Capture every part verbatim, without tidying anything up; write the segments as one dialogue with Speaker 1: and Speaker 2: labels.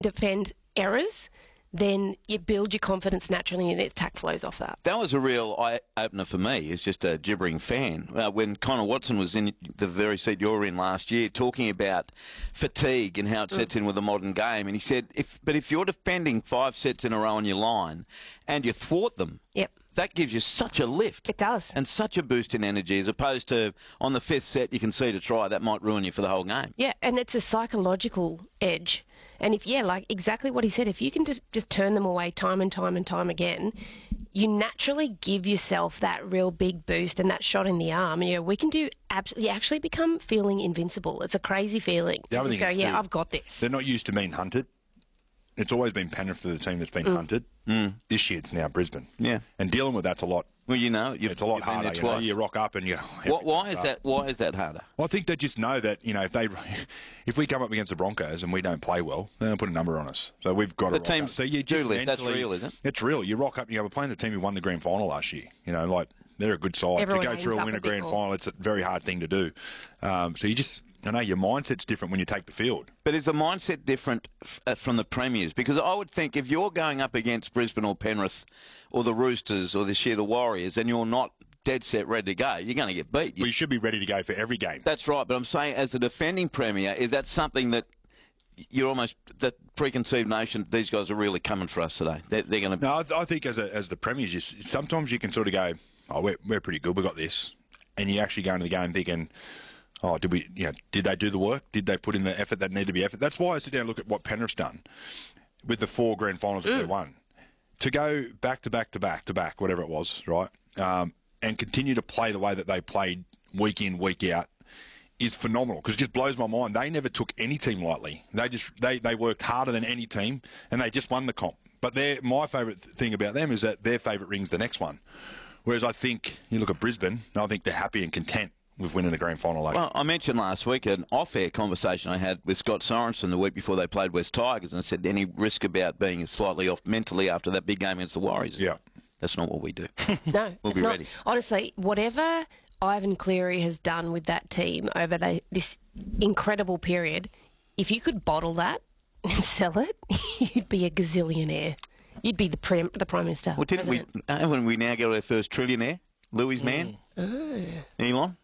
Speaker 1: defend errors, then you build your confidence naturally and the attack flows off that.
Speaker 2: That was a real eye-opener for me as just a gibbering fan. Uh, when Connor Watson was in the very seat you were in last year talking about fatigue and how it sets mm. in with the modern game, and he said, "If but if you're defending five sets in a row on your line and you thwart them,
Speaker 1: yep.
Speaker 2: that gives you such a lift.
Speaker 1: It does.
Speaker 2: And such a boost in energy as opposed to on the fifth set you can see to try. That might ruin you for the whole game."
Speaker 1: Yeah, and it's a psychological edge. And if, yeah, like exactly what he said, if you can just, just turn them away time and time and time again, you naturally give yourself that real big boost and that shot in the arm. You know, we can do absolutely, actually become feeling invincible. It's a crazy feeling.
Speaker 3: The other
Speaker 1: you just
Speaker 3: thing
Speaker 1: go, yeah,
Speaker 3: too,
Speaker 1: I've got this.
Speaker 3: They're not used to being hunted. It's always been Penrith for the team that's been
Speaker 1: Mm.
Speaker 3: hunted.
Speaker 2: Mm.
Speaker 3: This year it's now Brisbane.
Speaker 2: Yeah.
Speaker 3: And dealing with that's a lot.
Speaker 2: Well, you know, you've,
Speaker 3: it's a lot
Speaker 2: you've been
Speaker 3: harder.
Speaker 2: there
Speaker 3: You, know,
Speaker 2: twice.
Speaker 3: you rock up and you.
Speaker 2: What, why is that? Why is that harder?
Speaker 3: Well, I think they just know that you know if they, if we come up against the Broncos and we don't play well, they'll put a number on us. So we've got
Speaker 2: the
Speaker 3: to.
Speaker 2: team.
Speaker 3: So you
Speaker 2: do
Speaker 3: just
Speaker 2: live. That's
Speaker 3: mentally-
Speaker 2: real, isn't it?
Speaker 3: It's real. You rock up. You know, we're playing the team who won the grand final last year. You know, like they're a good side.
Speaker 1: Everyone
Speaker 3: to go
Speaker 1: aims
Speaker 3: through
Speaker 1: up
Speaker 3: and win
Speaker 1: a
Speaker 3: a
Speaker 1: bit
Speaker 3: grand
Speaker 1: more.
Speaker 3: final, it's a very hard thing to do. Um, so you just. I know your mindset's different when you take the field.
Speaker 2: But is the mindset different f- uh, from the premiers? Because I would think if you're going up against Brisbane or Penrith or the Roosters or this year the Warriors and you're not dead set ready to go, you're going to get beat. You,
Speaker 3: We should be ready to go for every game.
Speaker 2: That's right. But I'm saying as the defending premier, is that something that you're almost, that preconceived notion, these guys are really coming for us today? They're, they're going to...
Speaker 3: No, I, th- I think as a, as the premiers, you, s- sometimes you can sort of go, oh, we're, we're pretty good, we got this. And you actually go into the game thinking... Oh, did we? You know, did they do the work? Did they put in the effort that needed to be effort? That's why I sit down and look at what Penrith's done with the four grand finals that
Speaker 1: Mm.
Speaker 3: they won. To go back to back to back to back, whatever it was, right, um, and continue to play the way that they played week in, week out, is phenomenal because it just blows my mind. They never took any team lightly. They just they, they worked harder than any team, and they just won the comp. But they're, my favourite thing about them is that their favourite ring's the next one. Whereas I think you look at Brisbane, and I think they're happy and content with winning the grand final.
Speaker 2: Well, I mentioned last week an off-air conversation I had with Scott Sorensen the week before they played West Tigers, and I said, any risk about being slightly off mentally after that big game against the Warriors?
Speaker 3: Yeah.
Speaker 2: That's not what we do.
Speaker 1: No,
Speaker 2: We'll
Speaker 1: it's
Speaker 2: be
Speaker 1: not.
Speaker 2: ready.
Speaker 1: Honestly, whatever Ivan Cleary has done with that team over the, this incredible period, if you could bottle that and sell it, you'd be a gazillionaire. You'd be the prim, the Prime Minister.
Speaker 2: Well, didn't we,
Speaker 1: president.
Speaker 2: haven't we now got our first trillionaire? Louis' man?
Speaker 1: Oh.
Speaker 2: Elon?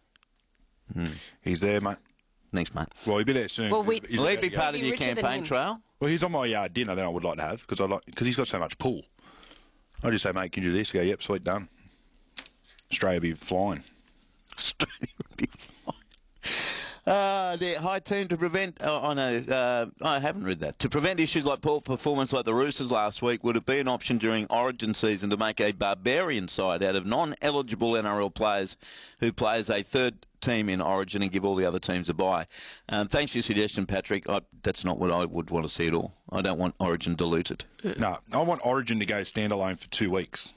Speaker 3: He's there, mate.
Speaker 2: Thanks, mate.
Speaker 3: Well, he'll be there soon.
Speaker 1: Well, we-
Speaker 3: He's
Speaker 2: Will he
Speaker 3: about
Speaker 2: be
Speaker 3: to go.
Speaker 2: part of
Speaker 1: Be
Speaker 2: your
Speaker 1: richer than
Speaker 2: campaign
Speaker 1: him.
Speaker 2: trail?
Speaker 3: Well, he's on my uh, dinner that I would like to have because I like because he's got so much pull. I just say, mate, can you do this? Go, yep, sweet, done. Australia be flying.
Speaker 2: Australia would be fine. Uh, the high team to prevent, oh, I know, uh, I haven't read that. To prevent issues like poor performance like the Roosters last week, would it be an option during Origin season to make a barbarian side out of non-eligible N R L players who play as a third team in Origin and give all the other teams a bye? Um, thanks for your suggestion, Patrick. I, that's not what I would want to see at all. I don't want Origin diluted.
Speaker 3: No, I want Origin to go standalone for two weeks,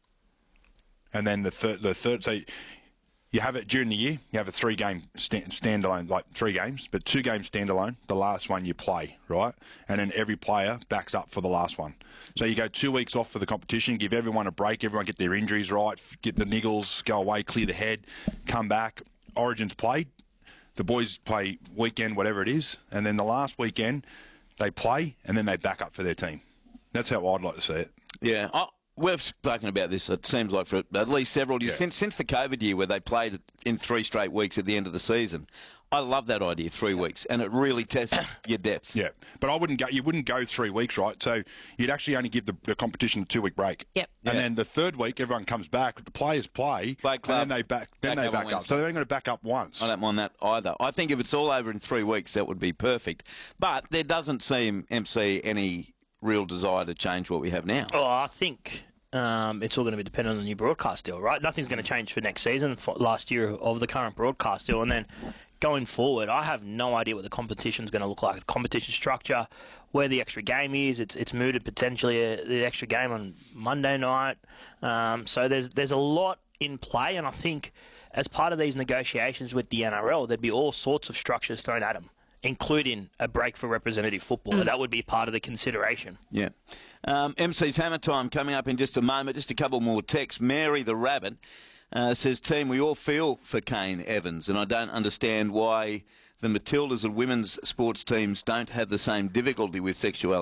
Speaker 3: and then the third, the third. So you have it during the year. You have a three-game stand, standalone, like three games, but two games standalone. The last one you play, right? And then every player backs up for the last one. So you go two weeks off for the competition, give everyone a break, everyone get their injuries right, get the niggles, go away, clear the head, come back. Origin's played. The boys play weekend, whatever it is, and then the last weekend they play, and then they back up for their team. That's how I'd like to see it.
Speaker 2: Yeah, I, we've spoken about this, it seems like, for at least several years.
Speaker 3: Yeah.
Speaker 2: Since, since the COVID year where they played in three straight weeks at the end of the season. I love that idea, three weeks, and it really tests your depth.
Speaker 3: Yeah, but I wouldn't go. You wouldn't go three weeks, right? So you'd actually only give the, the competition a two-week break.
Speaker 1: Yep.
Speaker 3: And
Speaker 2: Yeah.
Speaker 3: then the third week, everyone comes back. The players play,
Speaker 2: Play club,
Speaker 3: and then they back. Then
Speaker 2: back
Speaker 3: they
Speaker 2: up on
Speaker 3: back up.
Speaker 2: Wednesday.
Speaker 3: So they're only going to back up once.
Speaker 2: I don't mind that either. I think if it's all over in three weeks, that would be perfect. But there doesn't seem, M C, any real desire to change what we have now.
Speaker 4: Oh, I think um, it's all going to be dependent on the new broadcast deal, right? Nothing's going to change for next season, for last year of the current broadcast deal. And then going forward, I have no idea what the competition's going to look like. The competition structure, where the extra game is. It's it's mooted potentially uh, the extra game on Monday night. Um, so there's there's a lot in play, and I think as part of these negotiations with the N R L, there'd be all sorts of structures thrown at them, including a break for representative football. Mm. That would be part of the consideration.
Speaker 2: Yeah. Um, M C's Hammer Time coming up in just a moment. Just a couple more texts. Mary the Rabbit uh, says, team, we all feel for Kane Evans, and I don't understand why the Matildas and women's sports teams don't have the same difficulty with sexuality.